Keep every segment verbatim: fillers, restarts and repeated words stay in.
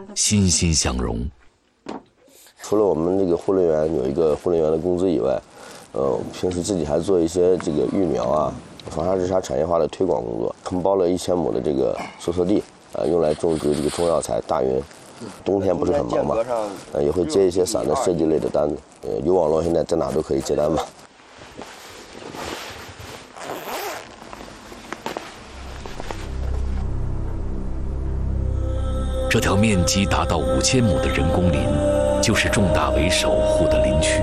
欣欣向荣。 除了我们这个护林员有一个护林员的工资以外，呃，平时自己还做一些这个育苗啊、防沙治沙产业化的推广工作，承包了一千亩的这个收缩地，呃，用来种植这个中药材大云。冬天不是很忙嘛，呃，也会接一些伞的设计类的单子。呃，有网络现在在哪都可以接单嘛。 这条面积达到五千亩的人工林，就是种大为守护的林区。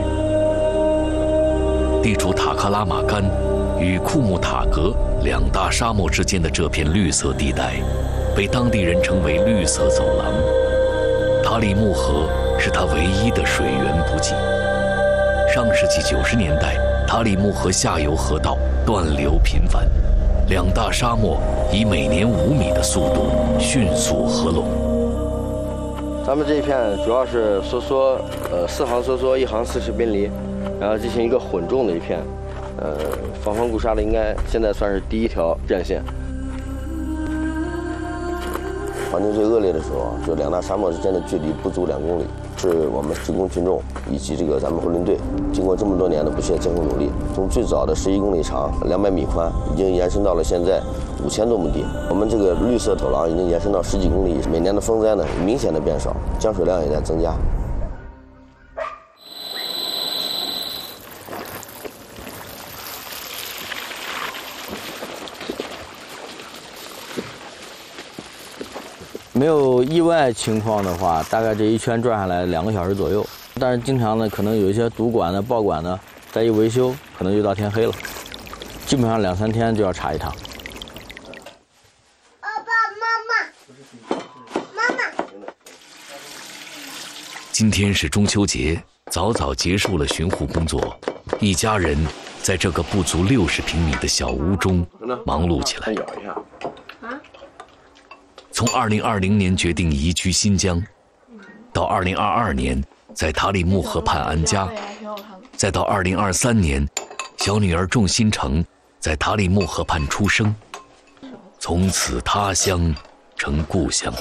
地处塔克拉玛干与库木塔格两大沙漠之间的这片绿色地带，被当地人称为绿色走廊。塔里木河是它唯一的水源补给。上世纪九十年代，塔里木河下游河道断流频繁，两大沙漠以每年五米的速度迅速合拢。 咱们这一片主要是梭梭，呃，四行梭梭，一行四十宾梨，然后进行一个混种的一片，呃，防风固沙的应该现在算是第一条战线。 环境最恶劣的时候，就两大沙漠之间的距离不足两公里，是我们职工群众以及这个咱们护林队经过这么多年的不懈艰苦努力，从最早的十一公里长、两百米宽，已经延伸到了现在五千多亩地。我们这个绿色走廊已经延伸到十几公里，每年的风灾呢明显的变少，降水量也在增加。 没有意外情况的话，大概这一圈转下来两个小时左右。但是经常呢，可能有一些堵管的、爆管的，再一维修，可能就到天黑了。基本上两三天就要查一趟。 爸爸妈妈，妈妈。 今天是中秋节，早早结束了巡护工作，一家人在这个不足六十平米的小屋中忙碌起来。从二零二零年决定移居新疆，到二零二二年在塔里木河畔安家，再到二零二三年，小女儿仲新成在塔里木河畔出生，从此他乡成故乡。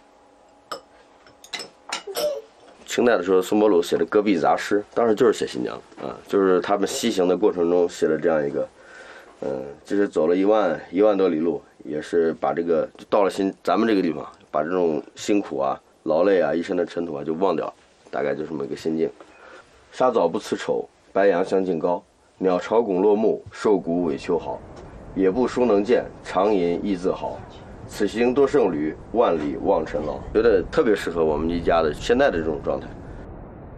清代的时候，苏沫鲁写的《戈壁杂诗》，当时就是写新疆啊，就是他们西行的过程中写了这样一个，嗯，就是走了一万一万多里路。也是把这个到了新咱们这个地方，把这种辛苦啊、劳累啊、一身的尘土啊就忘掉，大概就这么一个心境。沙枣不辞丑，白杨相近高。鸟巢拱落木，瘦骨尾秋毫。野步书能见，长吟亦自豪。此行多胜旅，万里望尘劳。觉得特别适合我们一家的现在的这种状态。